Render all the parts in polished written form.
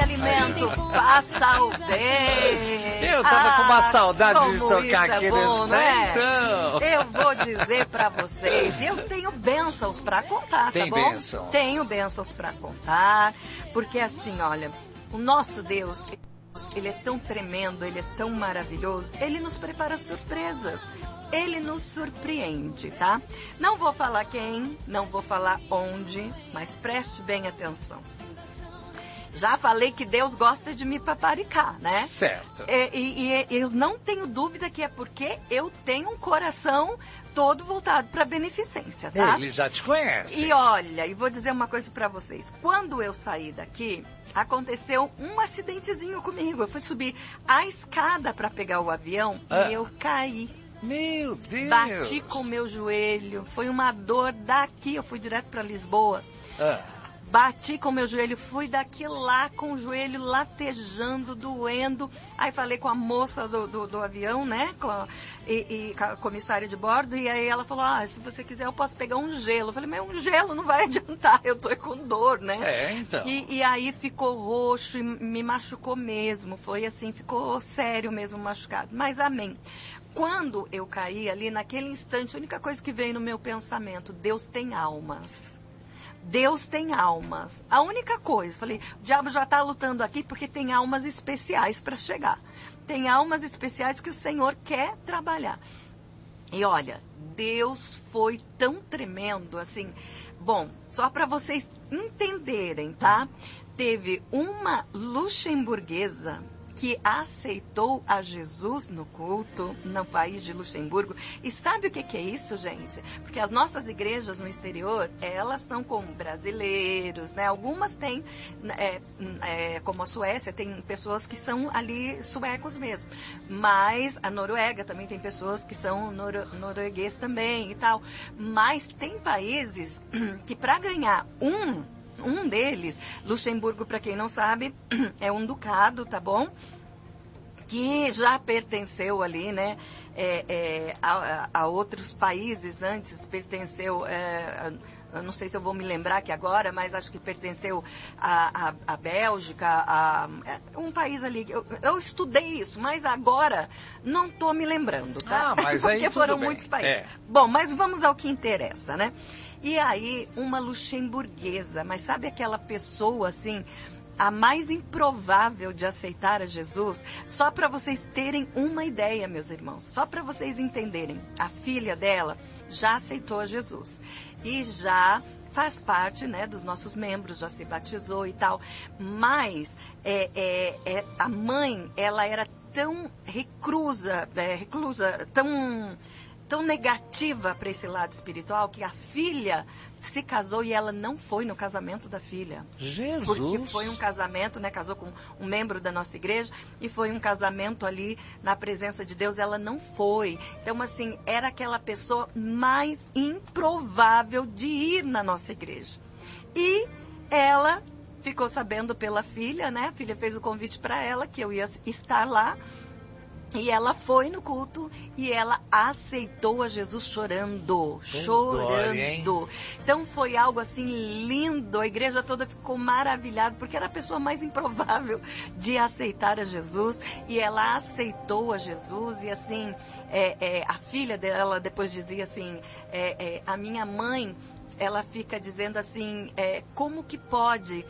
alimento faça o bem. Eu tava com uma saudade de tocar aqui bom, nesse, né? Então. Eu vou dizer pra vocês, eu tenho bênçãos pra contar, Tem tá bom? bênçãos. Tenho bênçãos pra contar, porque assim, olha, o nosso Deus, ele é tão tremendo, ele é tão maravilhoso, ele nos prepara surpresas. Ele nos surpreende, tá? Não vou falar quem, não vou falar onde, mas preste bem atenção. Já falei que Deus gosta de me paparicar, né? Certo. E eu não tenho dúvida que é porque eu tenho um coração todo voltado para beneficência, tá? Ele já te conhece. E olha, e vou dizer uma coisa para vocês. Quando eu saí daqui, aconteceu um acidentezinho comigo. Eu fui subir a escada para pegar o avião e eu caí. Meu Deus! Bati com o meu joelho, foi uma dor daqui, eu fui direto para Lisboa. Bati com o meu joelho, fui daqui lá com o joelho latejando, doendo. Aí falei com a moça do avião, né? Com a comissária de bordo. E aí ela falou, se você quiser eu posso pegar um gelo. Eu falei, mas um gelo não vai adiantar, eu tô com dor, né? Então. E aí ficou roxo e me machucou mesmo. Foi assim, ficou sério mesmo machucado. Mas amém. Quando eu caí ali, naquele instante, a única coisa que veio no meu pensamento, Deus tem almas. Deus tem almas. A única coisa, falei, o diabo já está lutando aqui porque tem almas especiais para chegar. Tem almas especiais que o Senhor quer trabalhar. E olha, Deus foi tão tremendo, assim. Bom, só para vocês entenderem, tá? Teve uma luxemburguesa que aceitou a Jesus no culto, no país de Luxemburgo. E sabe o que é isso, gente? Porque as nossas igrejas no exterior, elas são com brasileiros, né? Algumas têm, como a Suécia, tem pessoas que são ali suecos mesmo. Mas a Noruega também tem pessoas que são norueguês também e tal. Mas tem países que para ganhar um deles, Luxemburgo, para quem não sabe, é um ducado, tá bom? Que já pertenceu ali, né, a outros países antes, pertenceu, eu não sei se eu vou me lembrar aqui agora, mas acho que pertenceu à Bélgica, a um país ali. Eu estudei isso, mas agora não estou me lembrando, tá? Mas aí porque foram bem. muitos países. Bom, mas vamos ao que interessa, né? E aí, uma luxemburguesa, mas sabe aquela pessoa assim, a mais improvável de aceitar a Jesus? Só para vocês terem uma ideia, meus irmãos, só para vocês entenderem, a filha dela já aceitou a Jesus e já faz parte, né, dos nossos membros, já se batizou e tal, mas a mãe, ela era tão reclusa, tão negativa para esse lado espiritual, que a filha se casou e ela não foi no casamento da filha. Jesus! Porque foi um casamento, né? Casou com um membro da nossa igreja e foi um casamento ali na presença de Deus, ela não foi. Então, assim, era aquela pessoa mais improvável de ir na nossa igreja. E ela ficou sabendo pela filha, né? A filha fez o convite para ela, que eu ia estar lá. E ela foi no culto e ela aceitou a Jesus chorando. Glória, então foi algo assim lindo, a igreja toda ficou maravilhada, porque era a pessoa mais improvável de aceitar a Jesus. E ela aceitou a Jesus e assim, a filha dela depois dizia assim, a minha mãe, ela fica dizendo assim, como que pode...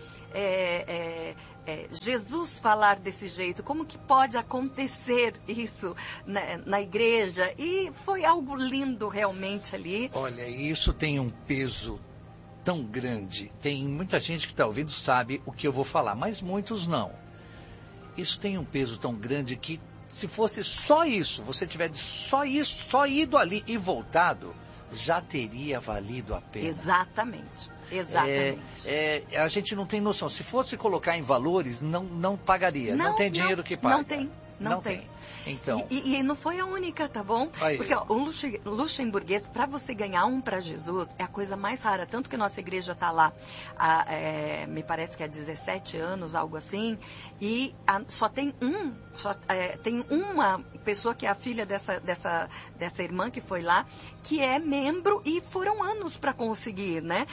Jesus falar desse jeito, como que pode acontecer isso na igreja? E foi algo lindo realmente ali. Olha, isso tem um peso tão grande. Tem muita gente que está ouvindo sabe o que eu vou falar, mas muitos não. Isso tem um peso tão grande que se fosse só isso, você tiver só ido ali e voltado, já teria valido a pena. Exatamente. A gente não tem noção. Se fosse colocar em valores, não pagaria. Não tem dinheiro que paga. Não tem. Então... E não foi a única, tá bom? Aí. Porque o luxemburguês, para você ganhar um para Jesus, é a coisa mais rara. Tanto que nossa igreja está lá, me parece que há 17 anos, algo assim. E só tem tem uma pessoa que é a filha dessa irmã que foi lá, que é membro, e foram anos para conseguir, né?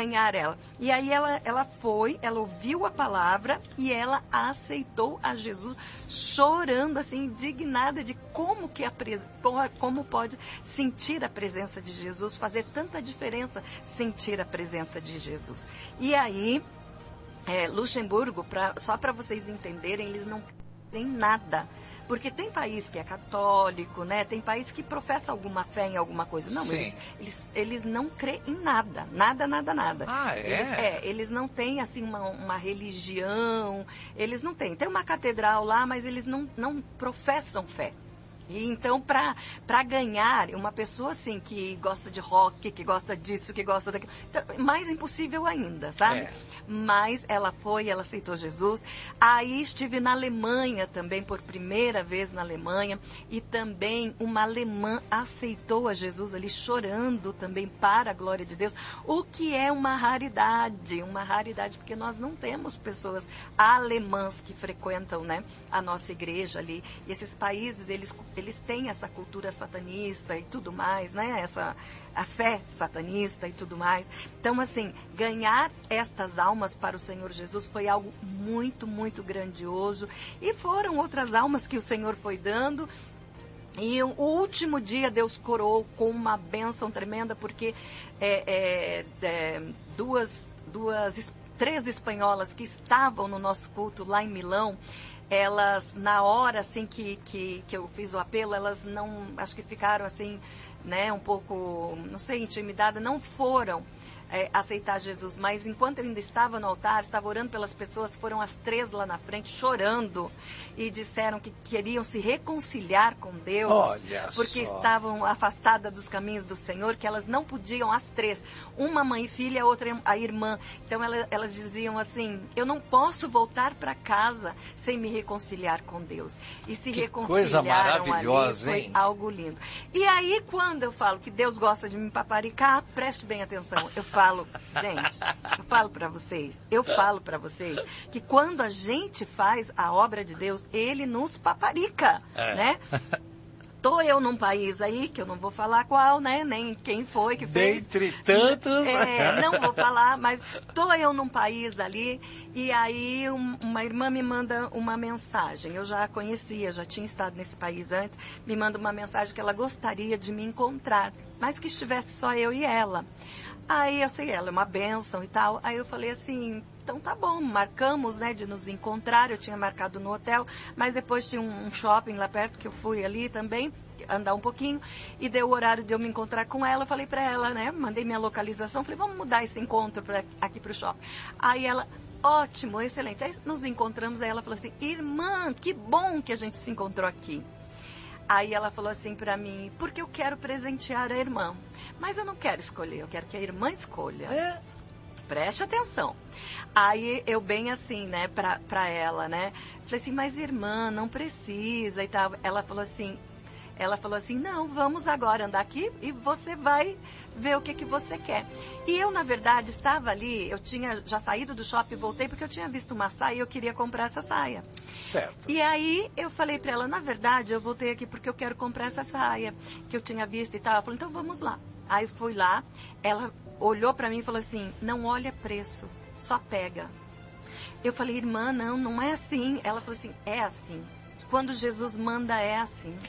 ganhar ela. E aí ela ouviu a palavra e ela aceitou a Jesus, chorando, assim, indignada de como pode sentir a presença de Jesus, fazer tanta diferença sentir a presença de Jesus. E aí, Luxemburgo, só para vocês entenderem, eles não têm nada. Porque tem país que é católico, né? Tem país que professa alguma fé em alguma coisa. Não, eles não creem em nada. Nada. Ah, é? Eles não têm, assim, uma religião. Eles não têm. Tem uma catedral lá, mas eles não professam fé. E então, para ganhar uma pessoa assim, que gosta de rock, que gosta disso, que gosta daquilo, então, mais impossível ainda, sabe? Mas ela aceitou Jesus. Aí estive na Alemanha também, por primeira vez na Alemanha, e também uma alemã aceitou a Jesus ali, chorando também para a glória de Deus, o que é uma raridade, porque nós não temos pessoas alemãs que frequentam, né, a nossa igreja ali. E esses países, eles têm essa cultura satanista e tudo mais, né? A fé satanista e tudo mais. Então, assim, ganhar estas almas para o Senhor Jesus foi algo muito, muito grandioso. E foram outras almas que o Senhor foi dando. E o último dia Deus coroou com uma bênção tremenda, porque três espanholas que estavam no nosso culto lá em Milão, elas, na hora assim que eu fiz o apelo, elas não, acho que ficaram assim, né, um pouco, não sei, intimidadas, não foram aceitar Jesus. Mas enquanto eu ainda estava no altar, estava orando pelas pessoas, foram as três lá na frente chorando e disseram que queriam se reconciliar com Deus. Olha porque só. Estavam afastadas dos caminhos do Senhor, que elas não podiam, as três, uma mãe e filha, a outra a irmã. Então elas diziam assim: eu não posso voltar para casa sem me reconciliar com Deus. E se reconciliaram. Coisa maravilhosa, ali, hein? foi algo lindo. E aí, quando eu falo que Deus gosta de me paparicar, preste bem atenção. Eu falo para vocês que quando a gente faz a obra de Deus, Ele nos paparica, né? Tô eu num país aí, que eu não vou falar qual, né? Nem quem foi que fez. Dentre tantos. Não vou falar, mas tô eu num país ali, e aí uma irmã me manda uma mensagem. Eu já a conhecia, já tinha estado nesse país antes. Me manda uma mensagem que ela gostaria de me encontrar, mas que estivesse só eu e ela. Aí eu sei, ela é uma bênção e tal. Aí eu falei assim: então tá bom, marcamos, né, de nos encontrar. Eu tinha marcado no hotel, mas depois tinha um shopping lá perto que eu fui ali também, andar um pouquinho, e deu o horário de eu me encontrar com ela. Eu falei pra ela, né, mandei minha localização, falei: vamos mudar esse encontro aqui pro shopping. Aí ela: ótimo, excelente. Aí nos encontramos, aí ela falou assim: irmã, que bom que a gente se encontrou aqui. Aí ela falou assim pra mim: porque eu quero presentear a irmã, mas eu não quero escolher, eu quero que a irmã escolha. Preste atenção. Aí eu bem assim, né, pra ela, né, falei assim: mas irmã, não precisa e tal. Ela falou assim, não, vamos agora andar aqui e você vai ver o que você quer. E eu, na verdade, estava ali, eu tinha já saído do shopping e voltei porque eu tinha visto uma saia e eu queria comprar essa saia. Certo. E aí eu falei pra ela: na verdade, eu voltei aqui porque eu quero comprar essa saia que eu tinha visto e tal. Ela falou: então vamos lá. Aí fui lá, ela olhou pra mim e falou assim: não olha preço, só pega. Eu falei: irmã, não é assim. Ela falou assim: é assim. Quando Jesus manda, é assim.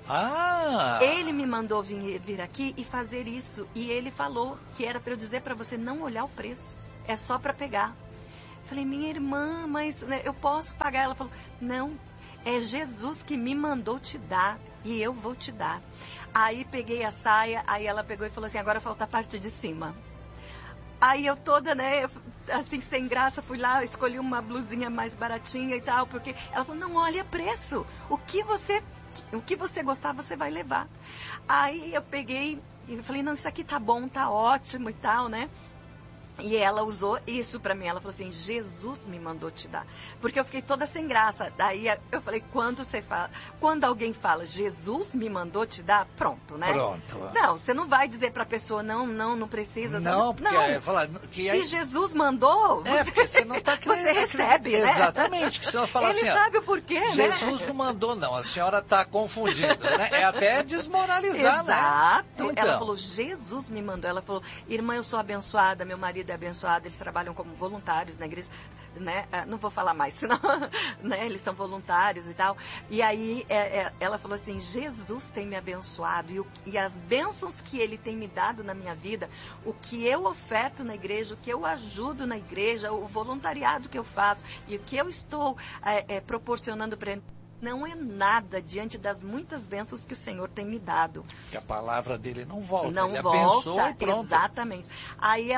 Ele me mandou vir aqui e fazer isso. E ele falou que era para eu dizer para você não olhar o preço. É só para pegar. Falei: minha irmã, mas né, eu posso pagar? Ela falou: não, é Jesus que me mandou te dar e eu vou te dar. Aí peguei a saia, aí ela pegou e falou assim: agora falta a parte de cima. Aí eu toda, né, assim, sem graça, fui lá, escolhi uma blusinha mais baratinha e tal, porque ela falou: não olha preço, o que você gostar, você vai levar. Aí eu peguei e falei: não, isso aqui tá bom, tá ótimo e tal, né? E ela usou isso pra mim. Ela falou assim: Jesus me mandou te dar. Porque eu fiquei toda sem graça. Daí eu falei: quando alguém fala Jesus me mandou te dar, pronto, né? Pronto. Não, você não vai dizer pra pessoa: não precisa. Não, porque não. Falar que aí... Se Jesus mandou, porque você não tá crendo. Você recebe, né? Exatamente. Que se ela falar Ele assim: sabe o porquê, né? Jesus não mandou, não. A senhora tá confundindo, né? É até desmoralizar, Exato. né? Então. Ela falou: Jesus me mandou. Ela falou: irmã, eu sou abençoada, meu marido é abençoado, eles trabalham como voluntários na igreja, né? Não vou falar mais, senão, né? Eles são voluntários e tal. E aí ela falou assim, Jesus tem me abençoado e as bênçãos que ele tem me dado na minha vida, o que eu oferto na igreja, o que eu ajudo na igreja, o voluntariado que eu faço e o que eu estou proporcionando para ele, não é nada diante das muitas bênçãos que o Senhor tem me dado. Que a palavra dele não volta, não ele volta, abençoa e pronto. Exatamente. Aí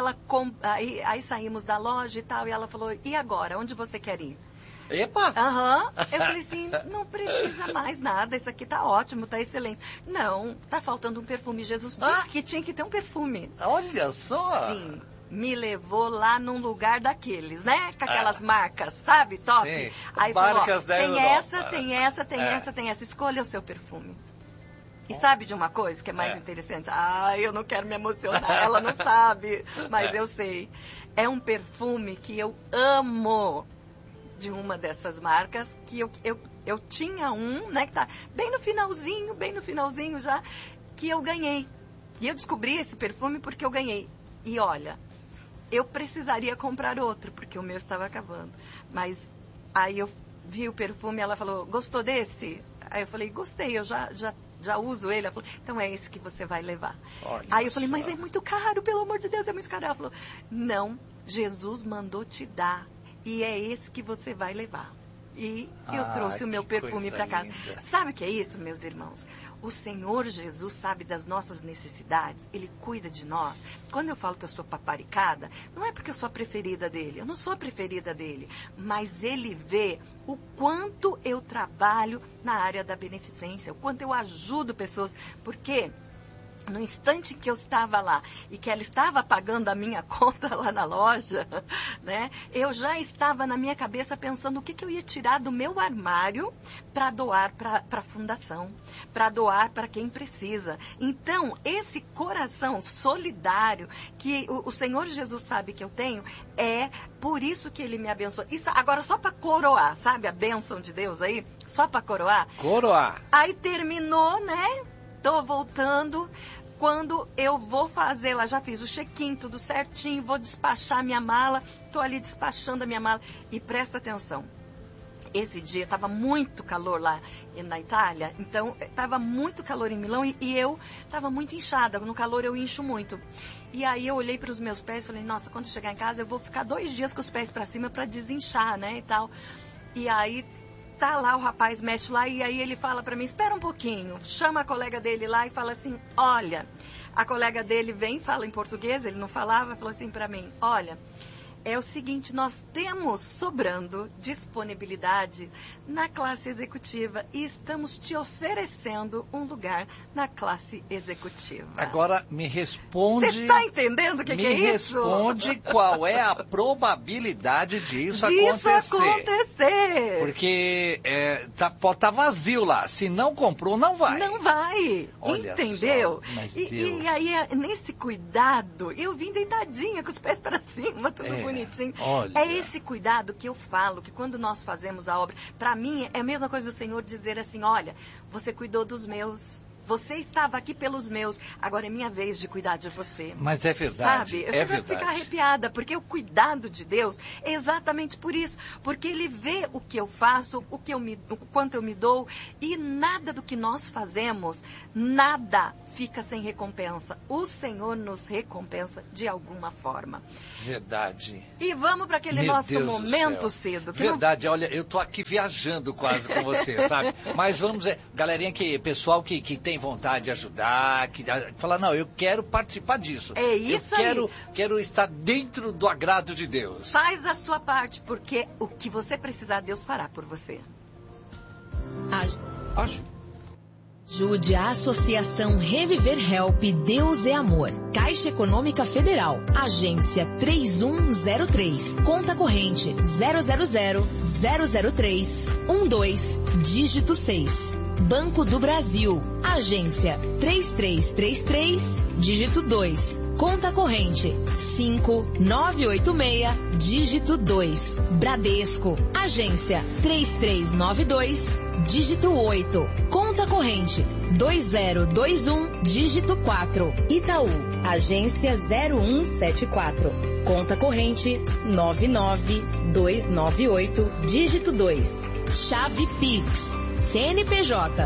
aí saímos da loja e tal, e ela falou, e agora, onde você quer ir? Epa! Eu falei assim, não precisa mais nada, isso aqui tá ótimo, tá excelente. Não, tá faltando um perfume. Jesus disse que tinha que ter um perfume. Olha só! Sim. Me levou lá num lugar daqueles, né? Com aquelas marcas, sabe? Top. Sim. Aí Marcas falou, da Europa. tem essa. Escolha o seu perfume. E sabe de uma coisa que é mais interessante? Eu não quero me emocionar, ela não sabe, mas eu sei. É um perfume que eu amo, de uma dessas marcas, que eu tinha um, né? Que tá bem no finalzinho já, que eu ganhei. E eu descobri esse perfume porque eu ganhei. E olha, eu precisaria comprar outro, porque o meu estava acabando. Mas aí eu vi o perfume, ela falou, gostou desse? Aí eu falei, gostei, eu já uso ele. Ela falou, então é esse que você vai levar. Olha aí eu falei, só. mas é muito caro, pelo amor de Deus, é muito caro. Ela falou, não, Jesus mandou te dar, e é esse que você vai levar. E eu trouxe o meu perfume para casa. Linda. Sabe o que é isso, meus irmãos? O Senhor Jesus sabe das nossas necessidades, Ele cuida de nós. Quando eu falo que eu sou paparicada, não é porque eu sou a preferida dele, eu não sou a preferida dele, mas Ele vê o quanto eu trabalho na área da beneficência, o quanto eu ajudo pessoas, porque no instante que eu estava lá e que ela estava pagando a minha conta lá na loja, né, eu já estava na minha cabeça pensando o que eu ia tirar do meu armário para doar para a fundação, para doar para quem precisa. Então, esse coração solidário que o Senhor Jesus sabe que eu tenho, é por isso que Ele me abençoa. Isso, agora, só para coroar, sabe a bênção de Deus aí? Só para coroar. Coroar. Aí terminou, né? Tô voltando, quando eu vou fazer, lá já fiz o check-in, tudo certinho, vou despachar minha mala, tô ali despachando a minha mala. E presta atenção, esse dia estava muito calor lá na Itália, então estava muito calor em Milão e eu estava muito inchada, no calor eu incho muito. E aí eu olhei para os meus pés e falei, nossa, quando eu chegar em casa eu vou ficar 2 dias com os pés para cima para desinchar, né, e tal. E aí tá lá, o rapaz mexe lá e aí ele fala pra mim, espera um pouquinho, chama a colega dele lá e fala assim, olha, a colega dele vem, fala em português, ele não falava, falou assim pra mim, olha, é o seguinte, nós temos sobrando disponibilidade na classe executiva e estamos te oferecendo um lugar na classe executiva. Agora me responde... Você está entendendo o que é isso? Me responde qual é a probabilidade disso acontecer. Porque tá vazio lá. Se não comprou, não vai. Não vai. Olha entendeu? Só, mas e aí, nesse cuidado, eu vim deitadinha, com os pés para cima, tudo bonitinho. Olha. É esse cuidado que eu falo, que quando nós fazemos a obra, para mim é a mesma coisa do Senhor dizer assim, olha, você cuidou dos meus, você estava aqui pelos meus, agora é minha vez de cuidar de você. Mas é verdade. Sabe? Eu chego a ficar arrepiada, porque o cuidado de Deus é exatamente por isso. Porque Ele vê o que eu faço, o quanto eu me dou, e nada do que nós fazemos, nada fica sem recompensa. O Senhor nos recompensa de alguma forma. Verdade. E vamos para aquele nosso momento, Cido. Verdade, olha, eu tô aqui viajando quase com você, sabe? Mas vamos ver, galerinha, pessoal que tem vontade de ajudar, que fala, não, eu quero participar disso. É isso aí. Eu quero estar dentro do agrado de Deus. Faz a sua parte, porque o que você precisar, Deus fará por você. Ajude a Associação Reviver Help Deus é Amor. Caixa Econômica Federal. Agência 3103. Conta corrente 000-003-12, dígito 6. Banco do Brasil. Agência 3333, dígito 2. conta corrente 5986, dígito 2. Bradesco, agência 3392, dígito 8. Conta corrente 2021, dígito 4. Itaú, agência 0174. Conta corrente 99298, dígito 2. Chave Pix, CNPJ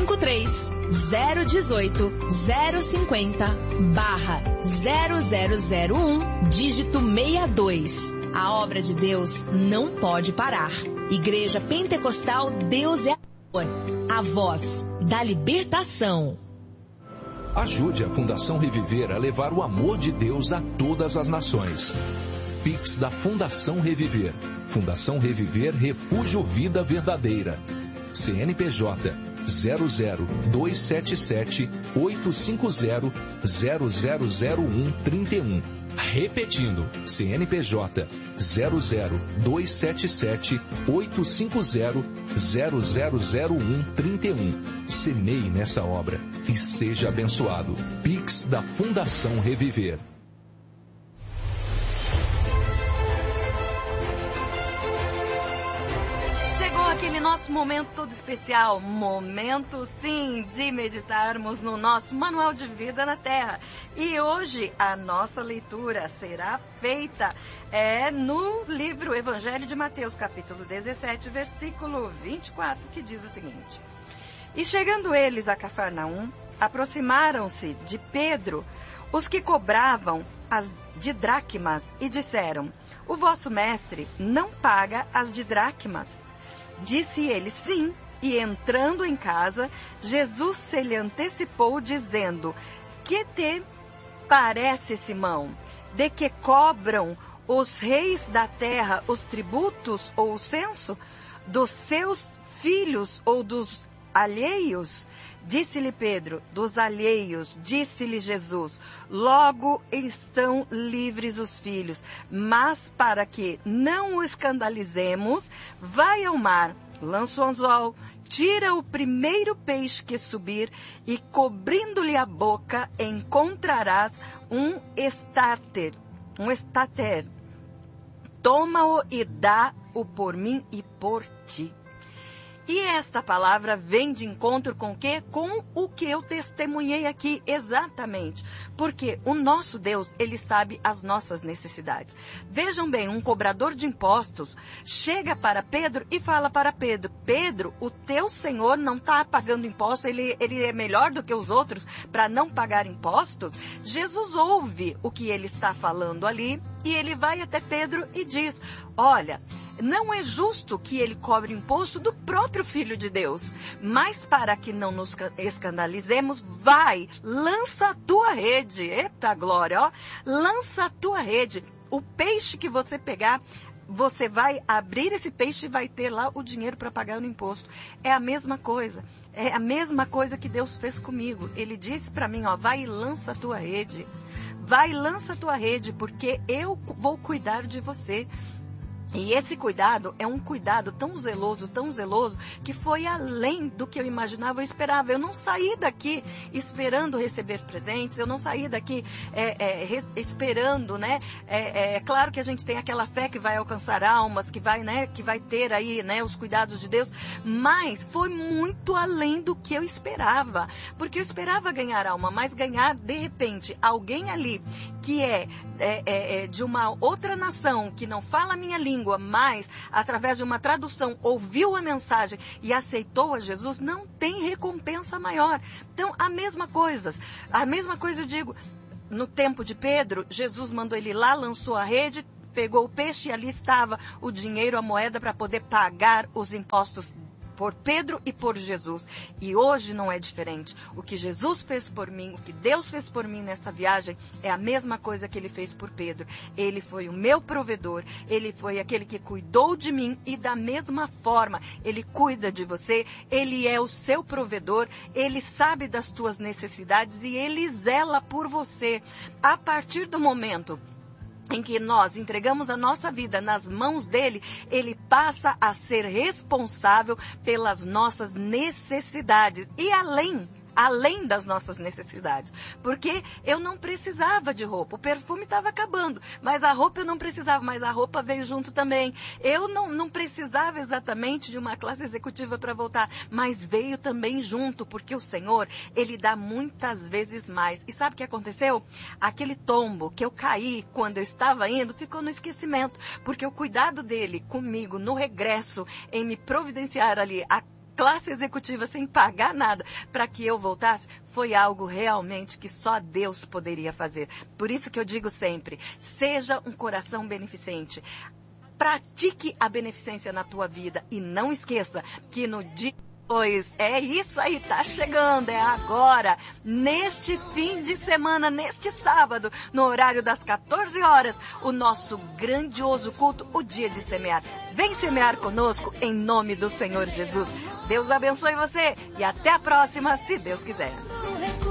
53-018-050/0001, dígito 62. A obra de Deus não pode parar. Igreja Pentecostal Deus é Amor, a voz da libertação. Ajude a Fundação Reviver a levar o amor de Deus a todas as nações. Pix da Fundação Reviver. Fundação Reviver Refúgio Vida Verdadeira. CNPJ 00277 850 000131. Repetindo, CNPJ 00277 850 000131. Semeie nessa obra e seja abençoado. Pix da Fundação Reviver. Chegou aquele nosso momento todo especial, momento sim de meditarmos no nosso Manual de Vida na Terra. E hoje a nossa leitura será feita no livro Evangelho de Mateus, capítulo 17, versículo 24, que diz o seguinte: E chegando eles a Cafarnaum, aproximaram-se de Pedro os que cobravam as didracmas e disseram: O vosso mestre não paga as didracmas. Disse ele: Sim. E entrando em casa, Jesus se lhe antecipou, dizendo: Que te parece, Simão? De que cobram os reis da terra os tributos ou o censo? Dos seus filhos ou dos alheios? Disse-lhe Pedro: Dos alheios. Disse-lhe Jesus: Logo estão livres os filhos. Mas para que não o escandalizemos, vai ao mar, lança o anzol, tira o primeiro peixe que subir, e cobrindo-lhe a boca encontrarás um estáter. Toma-o e dá-o por mim e por ti. E esta palavra vem de encontro com o quê? Com o que eu testemunhei aqui, exatamente. Porque o nosso Deus, ele sabe as nossas necessidades. Vejam bem, um cobrador de impostos chega para Pedro e fala para Pedro: Pedro, o teu Senhor não está pagando impostos, ele é melhor do que os outros para não pagar impostos? Jesus ouve o que ele está falando ali e ele vai até Pedro e diz: Olha, não é justo que ele cobre imposto do próprio Filho de Deus. Mas para que não nos escandalizemos, vai, lança a tua rede. Eita glória, ó. Lança a tua rede. O peixe que você pegar, você vai abrir esse peixe e vai ter lá o dinheiro para pagar o imposto. É a mesma coisa. É a mesma coisa que Deus fez comigo. Ele disse para mim, ó, vai e lança a tua rede. Vai e lança a tua rede, porque eu vou cuidar de você. E esse cuidado é um cuidado tão zeloso, que foi além do que eu imaginava, eu esperava. Eu não saí daqui esperando receber presentes, eu não saí daqui esperando, né? Claro que a gente tem aquela fé que vai alcançar almas, que vai ter aí, né, os cuidados de Deus, mas foi muito além do que eu esperava. Porque eu esperava ganhar alma, mas ganhar, de repente, alguém ali que é de uma outra nação, que não fala a minha língua, mas através de uma tradução ouviu a mensagem e aceitou a Jesus, não tem recompensa maior. Então, a mesma coisa eu digo, no tempo de Pedro, Jesus mandou ele lá, lançou a rede, pegou o peixe e ali estava o dinheiro, a moeda para poder pagar os impostos por Pedro e por Jesus. E hoje não é diferente. O que Jesus fez por mim, o que Deus fez por mim nesta viagem, é a mesma coisa que ele fez por Pedro. Ele foi o meu provedor, ele foi aquele que cuidou de mim e da mesma forma, ele cuida de você, ele é o seu provedor, ele sabe das tuas necessidades e ele zela por você. A partir do momento em que nós entregamos a nossa vida nas mãos dele, ele passa a ser responsável pelas nossas necessidades. E além além das nossas necessidades. Porque eu não precisava de roupa, o perfume estava acabando, mas a roupa eu não precisava, mas a roupa veio junto também. Eu não precisava exatamente de uma classe executiva para voltar, mas veio também junto, porque o Senhor, Ele dá muitas vezes mais. E sabe o que aconteceu? Aquele tombo que eu caí quando eu estava indo, ficou no esquecimento, porque o cuidado dele comigo no regresso, em me providenciar ali a classe executiva sem pagar nada para que eu voltasse, foi algo realmente que só Deus poderia fazer. Por isso que eu digo sempre, seja um coração beneficente. Pratique a beneficência na tua vida e não esqueça que no dia... Pois é isso aí, tá chegando, é agora, neste fim de semana, neste sábado, no horário das 14 horas, o nosso grandioso culto, o dia de semear. Vem semear conosco em nome do Senhor Jesus. Deus abençoe você e até a próxima, se Deus quiser.